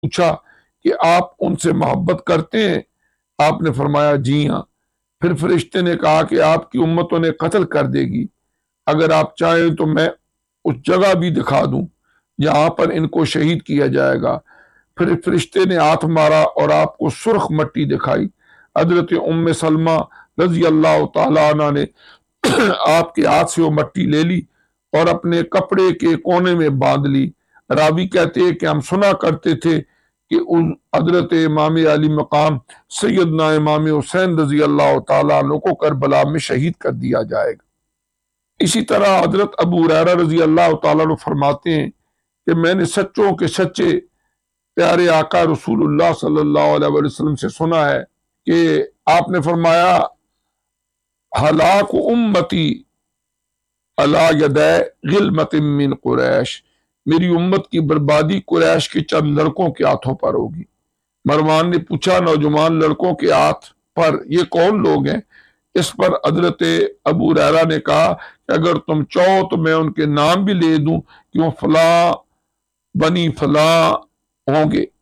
پوچھا کہ آپ ان سے محبت کرتے ہیں؟ آپ نے فرمایا جی ہاں۔ پھر فرشتے نے کہا کہ آپ کی امت انہیں قتل کر دے گی، اگر آپ چاہیں تو میں اس جگہ بھی دکھا دوں جہاں پر ان کو شہید کیا جائے گا۔ پھر فرشتے نے ہاتھ مارا اور آپ کو سرخ مٹی دکھائی۔ حضرت ام سلمہ رضی اللہ تعالیٰ عنہ نے آپ کے ہاتھ سے وہ مٹی لے لی اور اپنے کپڑے کے کونے میں باندھ لی۔ راوی کہتے ہیں کہ ہم سنا کرتے تھے کہ حضرت امام علی مقام سیدنا امام حسین رضی اللہ تعالیٰ عنہ کو کربلا میں شہید کر دیا جائے گا۔ اسی طرح حضرت ابو ہریرہ رضی اللہ تعالیٰ عنہ فرماتے ہیں کہ میں نے سچوں کے سچے پیارے آقا رسول اللہ صلی اللہ علیہ وسلم سے سنا ہے کہ آپ نے فرمایا ہلاک امتی علی یدی غلمۃ من قریش، میری امت کی بربادی قریش کے چند لڑکوں کے ہاتھوں پر ہوگی۔ مروان نے پوچھا نوجوان لڑکوں کے ہاتھ پر یہ کون لوگ ہیں؟ اس پر حضرت ابو ہریرہ نے کہا کہ اگر تم چاہو تو میں ان کے نام بھی لے دوں کہ وہ فلاں بنی فلاں ہوں گے،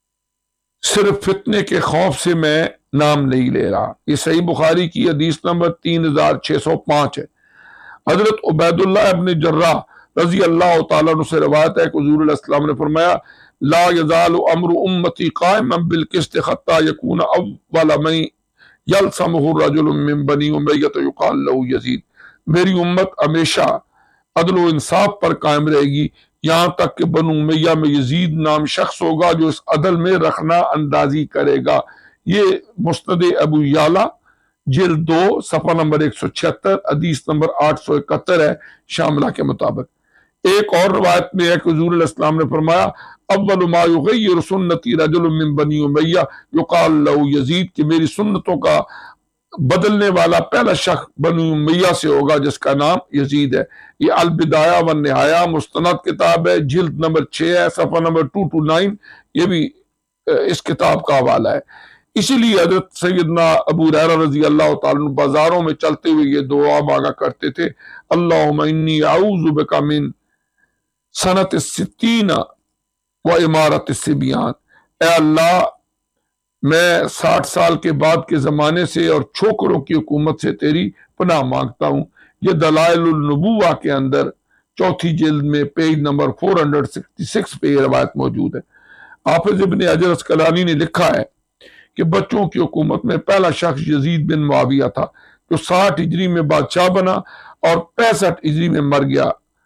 صرف فتنے کے خوف سے میں نام نہیں لے رہا۔ یہ صحیح بخاری کی حدیث نمبر 3605 ہے۔ حضرت عبید اللہ ابن جراح رضی اللہ تعالیٰ عنہ سے روایت ہے کہ حضور علیہ السلام نے فرمایا لا یزال امر امتی قائما بالقسط حتی یکون اول من یلسمہ الرجل من بنی امیہ یقال له یزید، میری امت ہمیشہ عدل و انصاف پر قائم رہے گی یہاں تک کہ بنو امیہ میں یزید نام شخص ہوگا جو اس عدل میں رخنا اندازی کرے گا۔ یہ مسند ابو یعلا جلد 2 صفحہ نمبر 176 حدیث نمبر 871 ہے شاملہ کے مطابق۔ ایک اور روایت میں ہے کہ حضور علیہ السلام نے فرمایا اول ما یغیر سنتی رجل من بنی امیہ یقال له یزید، کہ میری سنتوں کا بدلنے والا پہلا شخص بنی امیہ سے ہوگا جس کا نام یزید ہے۔ یہ البدایہ والنہایہ مستند کتاب ہے، جلد نمبر 6 ہے صفحہ نمبر 229، یہ بھی اس کتاب کا حوالہ ہے۔ اسی لیے حضرت سیدنا ابو ہریرہ رضی اللہ تعالیٰ عنہ بازاروں میں چلتے ہوئے یہ دعا مانگا کرتے تھے اللہم انی اعوذ بک من سنۃ الستین و امارت الصبیان، اے اللہ میں 60 سال کے بعد کے زمانے سے اور چھوکروں کی حکومت سے تیری پناہ مانگتا ہوں۔ یہ دلائل النبوہ کے اندر 4 جلد میں پیج نمبر 466 پہ یہ روایت موجود ہے۔ حافظ ابن حجر اسقلانی نے لکھا ہے کہ بچوں کی حکومت میں پہلا شخص یزید بن معاویہ تھا جو 60 ہجری میں بادشاہ بنا اور 65 ہجری میں مر گیا،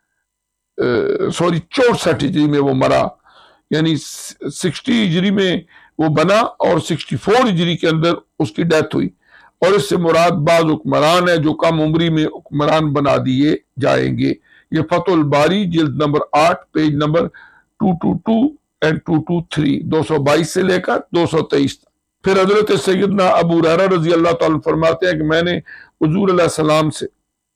64 ہجری میں وہ مرا، یعنی 60 ہجری میں وہ بنا اور 64 ہجری کے اندر اس کی ڈیتھ ہوئی، اور اس سے مراد بعض حکمران ہے جو کم عمری میں حکمران بنا دیے جائیں گے۔ یہ فتح الباری جلد نمبر 8 پیج نمبر 222 اینڈ 223، 222 سے لے کر 223 تک۔ پھر حضرت سیدنا ابو ہریرہ رضی اللہ تعالیٰ فرماتے ہیں کہ میں نے حضور علیہ السلام سے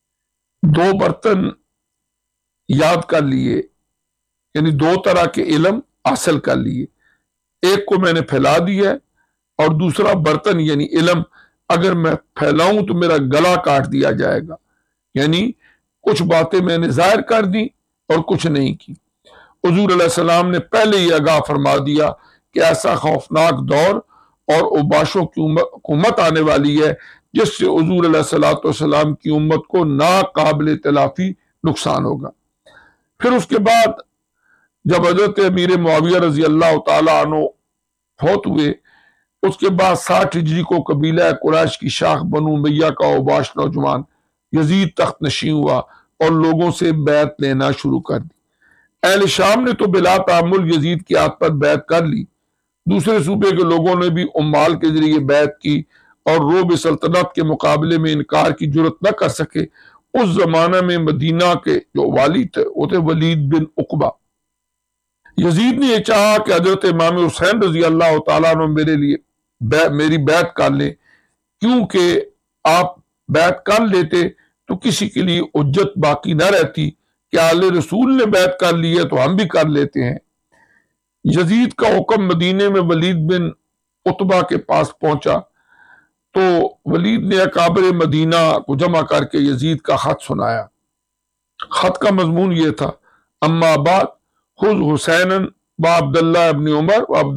2 برتن یاد کر لیے، یعنی 2 طرح کے علم حاصل کر لیے، ایک کو میں نے پھیلا دیا اور دوسرا برتن یعنی علم اگر میں پھیلاؤں تو میرا گلا کاٹ دیا جائے گا، یعنی کچھ باتیں میں نے ظاہر کر دی اور کچھ نہیں کی۔ حضور علیہ السلام نے پہلے ہی آگاہ فرما دیا کہ ایسا خوفناک دور اور اوباشوں کی حکومت آنے والی ہے جس سے حضور علیہ السلام کی امت کو ناقابل تلافی نقصان ہوگا۔ پھر اس کے بعد جب حضرت امیر معاویہ رضی اللہ تعالیٰ عنہ فوت ہوئے، اس کے بعد 60 ہجری کو قبیلہ قریش کی شاخ بنو امیہ کا اوباش نوجوان یزید تخت نشین ہوا اور لوگوں سے بیعت لینا شروع کر دی۔ اہل شام نے تو بلا تعامل یزید کے ہاتھ پر بیعت کر لی، دوسرے صوبے کے لوگوں نے بھی امال کے ذریعے بیعت کی اور رعب سلطنت کے مقابلے میں انکار کی جرت نہ کر سکے۔ اس زمانہ میں مدینہ کے جو والی تھے وہ تھے ولید بن عقبہ۔ یزید نے یہ چاہا کہ حضرت امام حسین رضی اللہ تعالیٰ عنہ میری بیعت کر لیں، کیونکہ آپ بیعت کر لیتے تو کسی کے لیے حجت باقی نہ رہتی کہ آل رسول نے بیعت کر لی ہے تو ہم بھی کر لیتے ہیں۔ یزید کا حکم مدینے میں ولید بن عتبہ کے پاس پہنچا تو ولید نے اکابر مدینہ کو جمع کر کے یزید کا خط سنایا۔ خط کا مضمون یہ تھا اما بعد خذ حسینا व अब्दुल्लाह इब्न उमर व